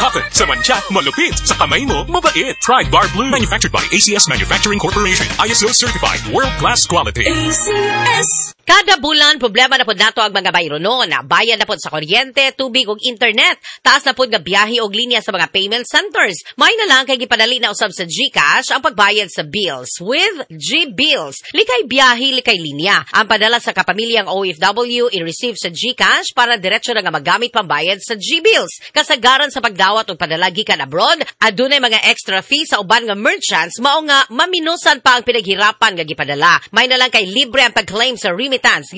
Bakit? Sa mancha, malupit. Sa kamay mo, mabait. Try Bar Blue. Manufactured by ACS Manufacturing Corporation. ISO certified. World-class quality. ACS. Kada bulan, problema na po nato ang mga bayrono na bayan na po sa kuryente, tubig ug internet. Taas na po nga biyahe og linya sa mga payment centers. May na lang kay gipadali na usab sa GCash ang pagbayad sa bills with GBills. Likay biyahe, likay linya. Ang padala sa kapamilyang OFW i-receive sa GCash para diretso na nga magamit pambayad sa GBills. Kasagaran sa pagdawat og padala gikan abroad, adunay mga extra fee sa uban nga merchants mao nga maminusan pa ang pinaghirapan nga gipadala. May na lang kay libre ang pag-claim sa remittance